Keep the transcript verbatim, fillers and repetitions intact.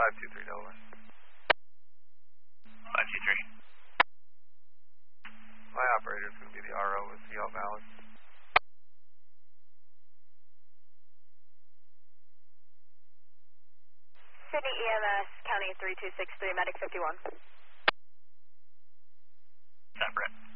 five two three Delaware. five two three. My operator is going to be the R O with Sea Hall Valley. Sydney E M S, County three two six three, Medic fifty-one. Separate.